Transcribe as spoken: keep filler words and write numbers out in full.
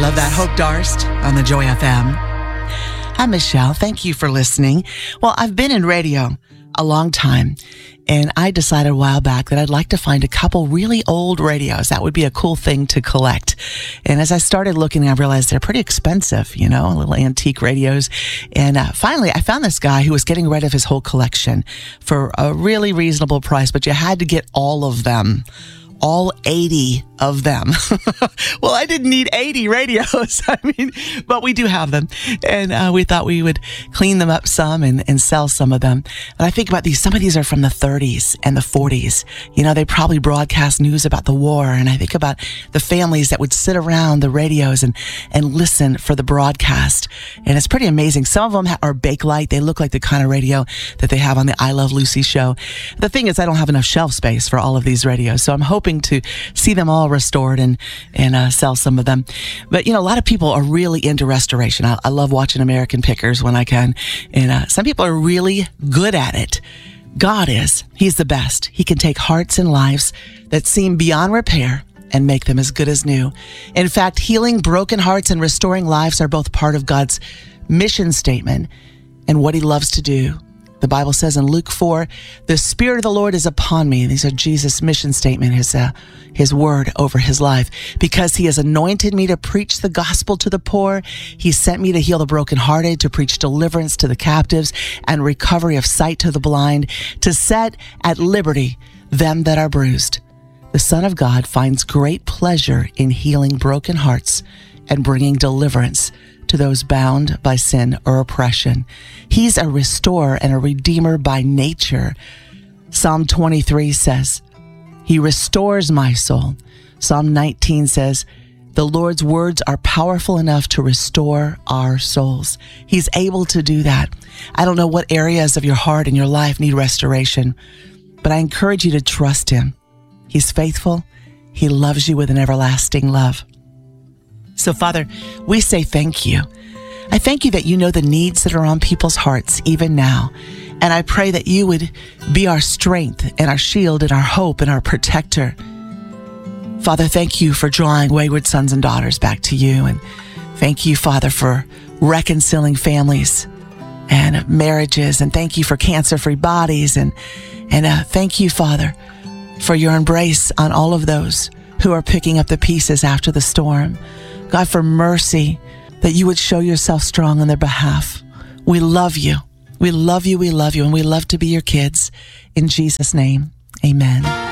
love that. Hope Darst on the Joy F M. Hi, Michelle. Thank you for listening. Well, I've been in radio a long time, and I decided a while back that I'd like to find a couple really old radios. That would be a cool thing to collect. And as I started looking, I realized they're pretty expensive, you know, little antique radios. And uh, finally, I found this guy who was getting rid of his whole collection for a really reasonable price, but you had to get all of them. All eighty of them. Well, I didn't need eighty radios. I mean, but we do have them. And uh, we thought we would clean them up some and, and sell some of them. And I think about these, some of these are from the thirties and the forties. You know, they probably broadcast news about the war. And I think about the families that would sit around the radios and, and listen for the broadcast. And it's pretty amazing. Some of them are Bakelite. They look like the kind of radio that they have on the I Love Lucy show. The thing is, I don't have enough shelf space for all of these radios. So I'm hoping to see them all restored and and uh, sell some of them. But you know, a lot of people are really into restoration. I, I love watching American Pickers when I can, and uh, some people are really good at it. God is. He's the best. He can take hearts and lives that seem beyond repair and make them as good as new. In fact, healing broken hearts and restoring lives are both part of God's mission statement and what He loves to do. The Bible says in Luke four, the Spirit of the Lord is upon me. These are Jesus' mission statement, his, uh, his word over his life. Because He has anointed me to preach the gospel to the poor. He sent me to heal the brokenhearted, to preach deliverance to the captives and recovery of sight to the blind, to set at liberty them that are bruised. The Son of God finds great pleasure in healing broken hearts and bringing deliverance to those bound by sin or oppression. He's a restorer and a redeemer by nature. Psalm twenty-three says, He restores my soul. Psalm nineteen says, the Lord's words are powerful enough to restore our souls. He's able to do that. I don't know what areas of your heart and your life need restoration, but I encourage you to trust Him. He's faithful. He loves you with an everlasting love. So, Father, we say thank you. I thank you that you know the needs that are on people's hearts even now. And I pray that you would be our strength and our shield and our hope and our protector. Father, thank you for drawing wayward sons and daughters back to you. And thank you, Father, for reconciling families and marriages. And thank you for cancer-free bodies. And, and uh, thank you, Father, for your embrace on all of those who are picking up the pieces after the storm. God, for mercy, that you would show yourself strong on their behalf. We love you. We love you. We love you. And we love to be your kids. In Jesus' name, amen.